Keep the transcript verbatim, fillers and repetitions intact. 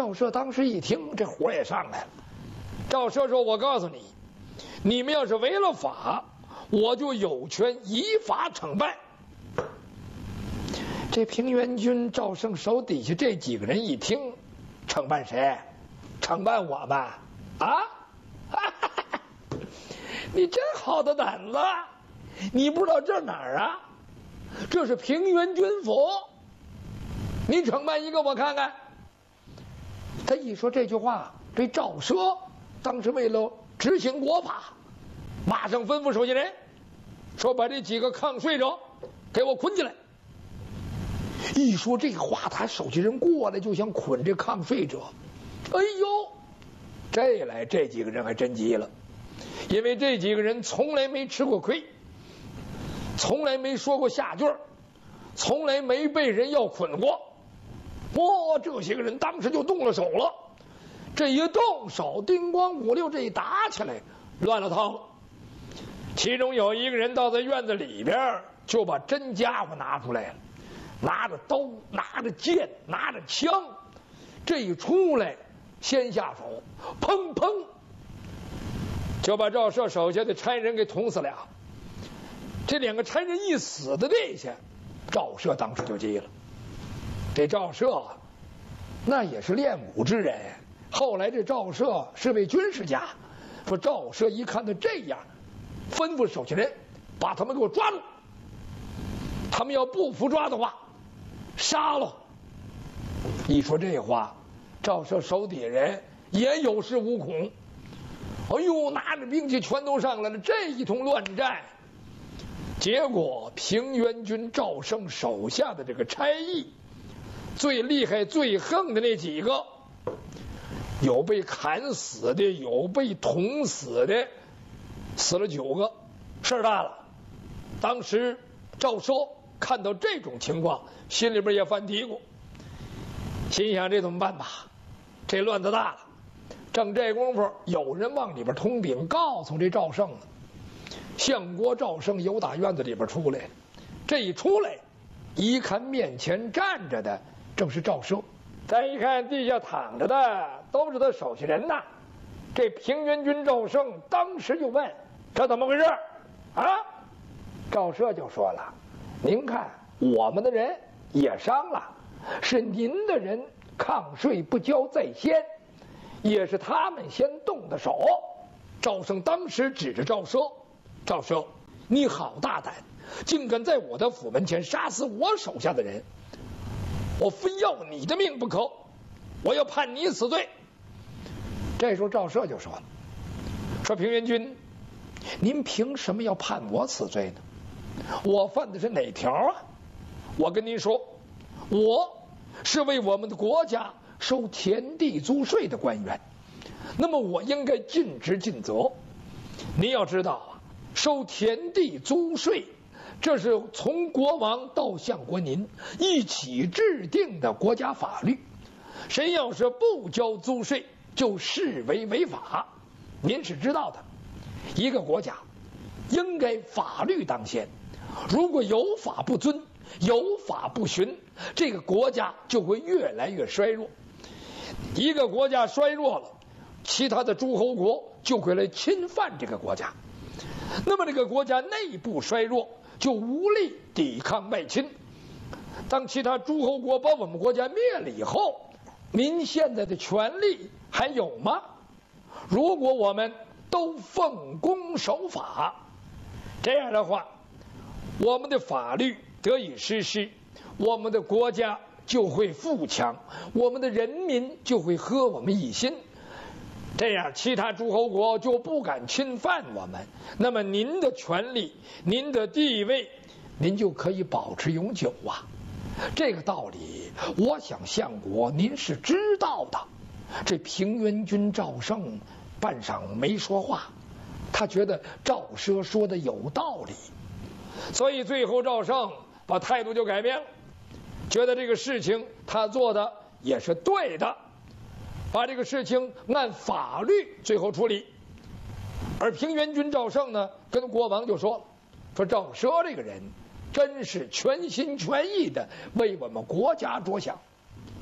赵奢当时一听，这火也上来了。赵奢说：“我告诉你，你们要是违了法，我就有权依法惩办。”这平原君赵胜手底下这几个人一听，惩办谁？惩办我们啊？你真好的胆子！你不知道这哪儿啊？这是平原君府，你惩办一个我看看。他一说这句话，这赵奢当时为了执行国法，马上吩咐手下人说：“把这几个抗税者给我捆起来。”一说这话，他手下人过来就想捆这抗税者。哎呦，这来这几个人还真急了，因为这几个人从来没吃过亏，从来没说过下句，从来没被人要捆过。哇，这些个人当时就动了手了。这一动手，叮咣五六，这一打起来，乱了套了。其中有一个人倒在院子里边，就把真家伙拿出来了，拿着刀，拿着剑，拿着枪，这一出来，先下手，砰砰，就把赵奢手下的差人给捅死了。这两个差人一死的地下，赵奢当时就急了。这赵奢那也是练武之人，后来这赵奢是位军事家。说赵奢一看他这样，吩咐手下人把他们给我抓住，他们要不服抓的话，杀了。一说这话，赵奢手底下人也有恃无恐。哎呦，拿着兵器全都上来了，这一通乱战。结果平原君赵胜手下的这个差役，最厉害最横的那几个，有被砍死的，有被捅死的，死了九个，事儿大了。当时赵奢看到这种情况，心里边也犯嘀咕，心想这怎么办吧？这乱子大了。正这功夫，有人往里边通禀，告诉这赵胜了。相国赵胜由打院子里边出来，这一出来，一看面前站着的正是赵奢，再一看地下躺着的都是他手下人呐。这平原君赵胜当时就问：“这怎么回事啊？”赵奢就说了：“您看，我们的人也伤了，是您的人抗税不交在先，也是他们先动的手。”赵胜当时指着赵奢：“赵奢，你好大胆，竟敢在我的府门前杀死我手下的人！我非要你的命不可，我要判你死罪。”这时候赵奢就说了：“说平原君，您凭什么要判我死罪呢？我犯的是哪条啊？我跟您说，我是为我们的国家收田地租税的官员，那么我应该尽职尽责。您要知道啊，收田地租税，这是从国王到相国您一起制定的国家法律，谁要是不交租税，就视为违法。您是知道的，一个国家应该法律当先，如果有法不遵，有法不循，这个国家就会越来越衰弱。一个国家衰弱了，其他的诸侯国就会来侵犯这个国家，那么这个国家内部衰弱，就无力抵抗外侵。当其他诸侯国把我们国家灭了以后，您现在的权利还有吗？如果我们都奉公守法，这样的话，我们的法律得以实施，我们的国家就会富强，我们的人民就会和我们一心，这样其他诸侯国就不敢侵犯我们，那么您的权利，您的地位，您就可以保持永久啊。这个道理我想相国您是知道的。这平原君赵胜半晌没说话，他觉得赵奢说的有道理，所以最后赵胜把态度就改变了，觉得这个事情他做的也是对的，把这个事情按法律最后处理。而平原君赵胜呢，跟国王就说了，说赵奢这个人真是全心全意的为我们国家着想。